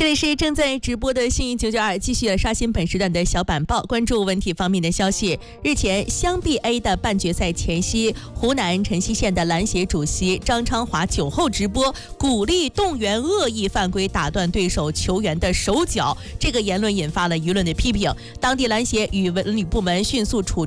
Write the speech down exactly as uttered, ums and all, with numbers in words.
这里是正在直播的幸运九九二，继续刷新本时段的小板报，关注文体方面的消息。日前，湘 B A 的半决赛前夕，湖南辰溪县的篮协主席张昌华酒后直播，鼓励动员恶意犯规打断对手球员的手脚，这个言论引发了舆论的批评。当地篮协与文旅部门迅速处